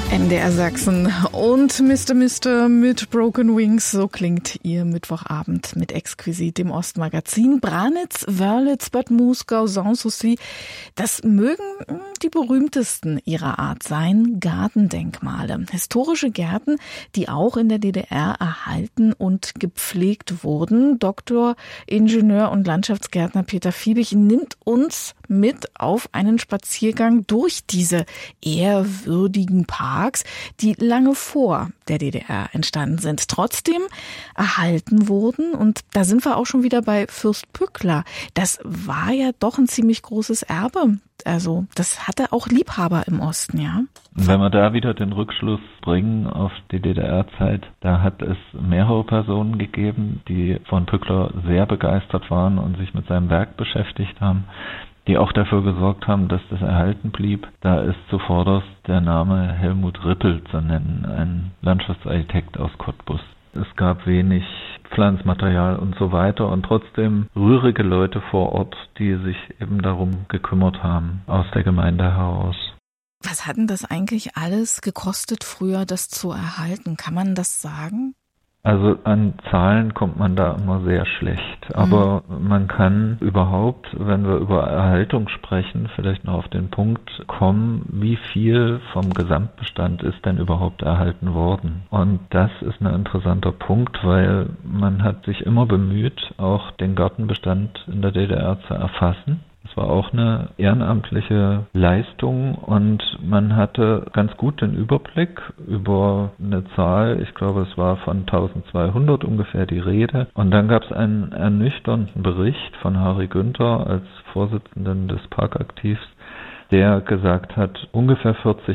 MDR Sachsen und Mr. mit Broken Wings, so klingt ihr Mittwochabend mit Exquisit, dem Ostmagazin. Branitz, Wörlitz, Bad Muskau, Sanssouci, das mögen die berühmtesten ihrer Art sein, Gartendenkmale. Historische Gärten, die auch in der DDR erhalten und gepflegt wurden. Doktor, Ingenieur und Landschaftsgärtner Peter Fiebig nimmt uns mit auf einen Spaziergang durch diese ehrwürdigen Parks, die lange vor der DDR entstanden sind, trotzdem erhalten wurden. Und da sind wir auch schon wieder bei Fürst Pückler. Das war ja doch ein ziemlich großes Erbe. Also das hatte auch Liebhaber im Osten, ja. Wenn wir da wieder den Rückschluss bringen auf die DDR-Zeit, da hat es mehrere Personen gegeben, die von Pückler sehr begeistert waren und sich mit seinem Werk beschäftigt haben, die auch dafür gesorgt haben, dass das erhalten blieb. Da ist zuvorderst der Name Helmut Rippel zu nennen, ein Landschaftsarchitekt aus Cottbus. Es gab wenig Pflanzmaterial und so weiter und trotzdem rührige Leute vor Ort, die sich eben darum gekümmert haben, aus der Gemeinde heraus. Was hat denn das eigentlich alles gekostet früher, das zu erhalten? Kann man das sagen? Also an Zahlen kommt man da immer sehr schlecht, aber man kann überhaupt, wenn wir über Erhaltung sprechen, vielleicht noch auf den Punkt kommen, wie viel vom Gesamtbestand ist denn überhaupt erhalten worden. Und das ist ein interessanter Punkt, weil man hat sich immer bemüht, auch den Gartenbestand in der DDR zu erfassen. Das war auch eine ehrenamtliche Leistung und man hatte ganz gut den Überblick über eine Zahl, ich glaube es war von 1200 ungefähr die Rede. Und dann gab es einen ernüchternden Bericht von Harry Günther als Vorsitzenden des Parkaktivs, der gesagt hat, ungefähr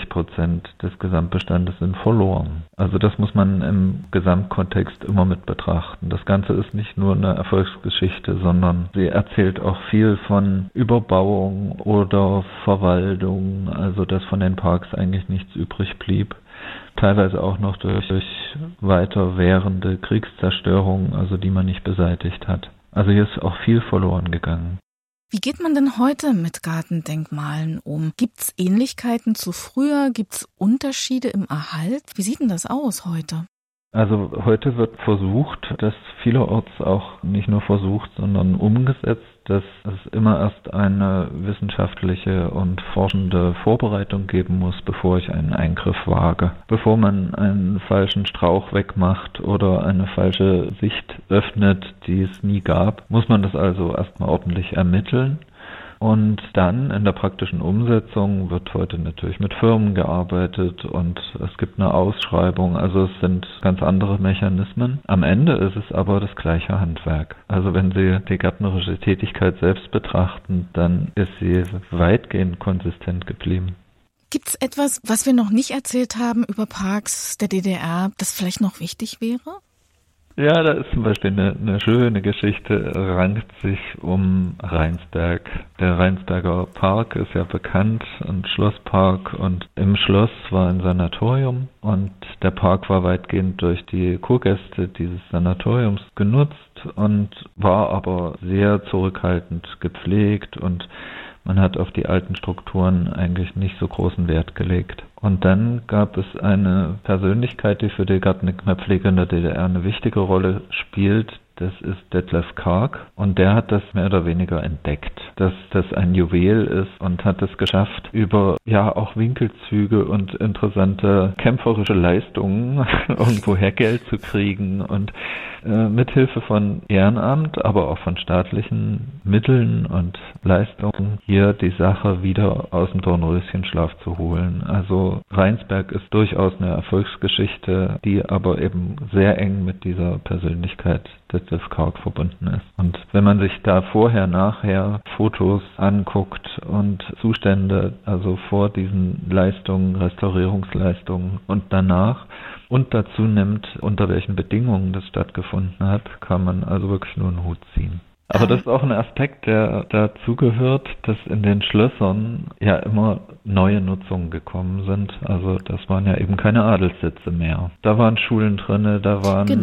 40% des Gesamtbestandes sind verloren. Also das muss man im Gesamtkontext immer mit betrachten. Das Ganze ist nicht nur eine Erfolgsgeschichte, sondern sie erzählt auch viel von Überbauung oder Verwaltung, also dass von den Parks eigentlich nichts übrig blieb. Teilweise auch noch durch weiter währende Kriegszerstörung, also die man nicht beseitigt hat. Also hier ist auch viel verloren gegangen. Wie geht man denn heute mit Gartendenkmalen um? Gibt's Ähnlichkeiten zu früher? Gibt's Unterschiede im Erhalt? Wie sieht denn das aus heute? Also heute wird versucht, dass vielerorts auch nicht nur versucht, sondern umgesetzt, dass es immer erst eine wissenschaftliche und forschende Vorbereitung geben muss, bevor ich einen Eingriff wage. Bevor man einen falschen Strauch wegmacht oder eine falsche Sicht öffnet, die es nie gab, muss man das also erstmal ordentlich ermitteln. Und dann in der praktischen Umsetzung wird heute natürlich mit Firmen gearbeitet und es gibt eine Ausschreibung, also es sind ganz andere Mechanismen. Am Ende ist es aber das gleiche Handwerk. Also wenn Sie die gärtnerische Tätigkeit selbst betrachten, dann ist sie weitgehend konsistent geblieben. Gibt's etwas, was wir noch nicht erzählt haben über Parks der DDR, das vielleicht noch wichtig wäre? Ja, da ist zum Beispiel eine schöne Geschichte, rankt sich um Rheinsberg. Der Rheinsberger Park ist ja bekannt, ein Schlosspark, und im Schloss war ein Sanatorium und der Park war weitgehend durch die Kurgäste dieses Sanatoriums genutzt und war aber sehr zurückhaltend gepflegt und man hat auf die alten Strukturen eigentlich nicht so großen Wert gelegt. Und dann gab es eine Persönlichkeit, die für die Gartendenkmalpflege in der DDR eine wichtige Rolle spielt. Das ist Detlef Karg und der hat das mehr oder weniger entdeckt, dass das ein Juwel ist und hat es geschafft, über auch Winkelzüge und interessante kämpferische Leistungen irgendwoher Geld zu kriegen und mithilfe von Ehrenamt, aber auch von staatlichen Mitteln und Leistungen hier die Sache wieder aus dem Dornröschenschlaf zu holen. Also Rheinsberg ist durchaus eine Erfolgsgeschichte, die aber eben sehr eng mit dieser Persönlichkeit Detlef Karg verbunden ist. Und wenn man sich da vorher, nachher Fotos anguckt und Zustände, also vor diesen Leistungen, Restaurierungsleistungen und danach und dazu nimmt, unter welchen Bedingungen das stattgefunden hat, kann man also wirklich nur einen Hut ziehen. Aber das ist auch ein Aspekt, der dazugehört, dass in den Schlössern ja immer neue Nutzungen gekommen sind. Also das waren ja eben keine Adelssitze mehr. Da waren Schulen drinne, da waren